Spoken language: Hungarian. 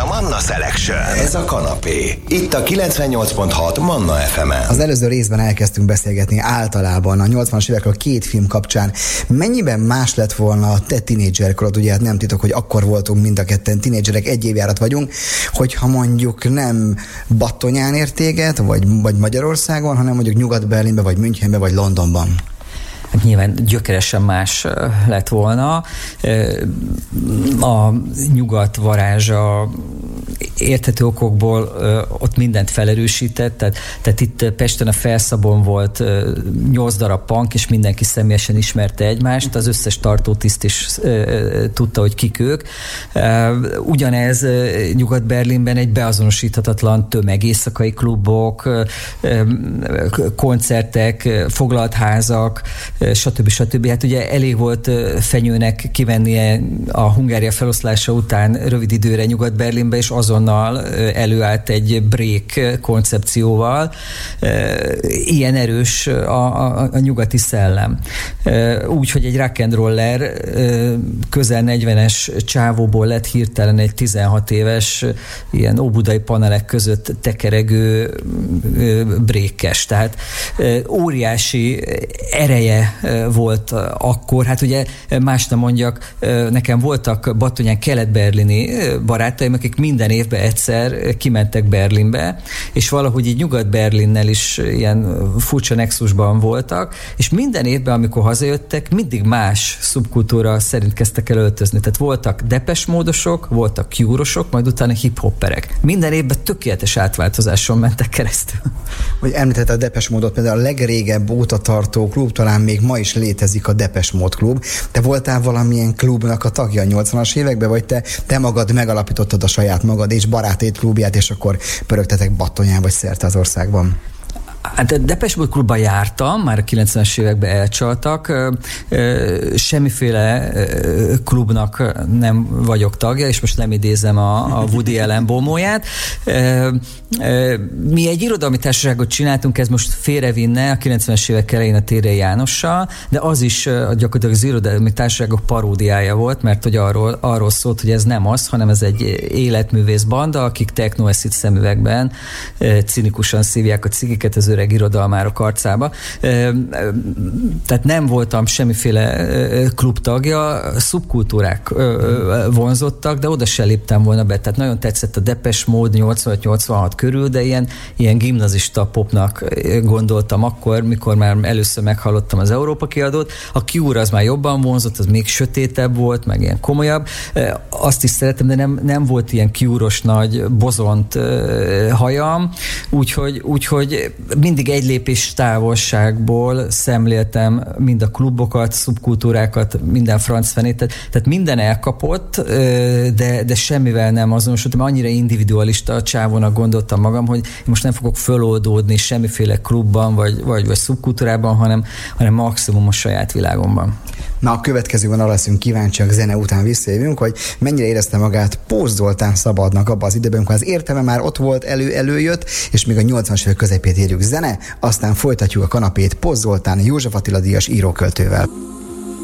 a Manna Selection. Ez a kanapé. Itt a 98.6 Manna FM-en. Az előző részben elkezdtünk beszélgetni általában a 80-as évekről két film kapcsán. Mennyiben más lett volna a te tinédzserkorod? Ugye hát nem titok, hogy akkor voltunk mind a ketten tinédzserek, egy évjárat vagyunk, hogyha mondjuk nem Battonyán ért téged, vagy Magyarországon, hanem mondjuk Nyugat-Berlinben, vagy Münchenben, vagy Londonban. Hát nyilván gyökeresen más lett volna. A nyugat varázsa érthető okokból ott mindent felerősített, tehát itt Pesten a Felszabon volt 8 darab pank, és mindenki személyesen ismerte egymást, az összes tartótiszt is tudta, hogy kik ők. Ugyanez Nyugat-Berlinben egy beazonosíthatatlan tömeg, éjszakai klubok, koncertek, foglalt házak, stb. Hát ugye elég volt fenyőnek kivennie a Hungária feloszlása után rövid időre Nyugat-Berlinbe, és azonnal előállt egy break koncepcióval. Ilyen erős a nyugati szellem. Úgyhogy egy rock and roller közel 40-es csávóból lett hirtelen egy 16 éves ilyen óbudai panelek között tekeregő breakes. Tehát óriási ereje volt akkor. Hát ugye más nem mondjak, nekem voltak Battonyán kelet-berlini barátaim, akik minden évben egyszer kimentek Berlinbe, és valahogy így Nyugat-Berlinnel is ilyen furcsa nexusban voltak, és minden évben, amikor hazajöttek, mindig más szubkultúra szerint kezdtek el öltözni. Tehát voltak Depeche Módosok, voltak Cure-osok, majd utána hip-hopperek. Minden évben tökéletes átváltozáson mentek keresztül. Hogy említetted a Depeche Módot, például a legrégebb óta tartó klub, talán még ma is létezik a Depeche Mód klub. Te voltál valamilyen klubnak a tagja a 80-as években, vagy te magad megalapítottad a saját magad és barátét klubját, és akkor pörögtetek Battonyán vagy szerte az országban? Hát a Depeche Mode klubban jártam, már a 90-es években elcsaltak. Semmiféle klubnak nem vagyok tagja, és most nem idézem a Woody Allen bomóját. Mi egy irodalmi társaságot csináltunk, ez most félrevinne a 90-es évek elején a Térei Jánossal, de az is gyakorlatilag az irodalmi társaságok paródiája volt, mert hogy arról szólt, hogy ez nem az, hanem ez egy életművész banda, akik techno-acid szemüvegben cinikusan szívják a cigiket az öreg irodalmárok arcába. Tehát nem voltam semmiféle klub tagja, szubkultúrák vonzottak, de oda se léptem volna be. Tehát nagyon tetszett a Depeche Mode 85-86 körül, de ilyen gimnazista popnak gondoltam akkor, mikor már először meghallottam az Európa kiadót. A Cure az már jobban vonzott, az még sötétebb volt, meg ilyen komolyabb. Azt is szeretem, de nem volt ilyen Cure-os nagy bozont hajam, úgyhogy mindig egy lépés távolságból szemléltem mind a klubokat, szubkultúrákat, minden francfenét, tehát minden elkapott, de semmivel nem azonosultam, annyira individualista csávónak gondoltam magam, hogy most nem fogok föloldódni semmiféle klubban, vagy szubkultúrában, hanem maximum a saját világomban. Na, a következőben arra leszünk kíváncsiak, zene után visszajövünk, hogy mennyire érezte magát Post Zoltán Szabadnak abban az időben, amikor az értelme már ott volt, előjött, és még a 80-as évek közepét érjük. Zene, aztán folytatjuk a kanapét Post Zoltán József Attila díjas íróköltővel.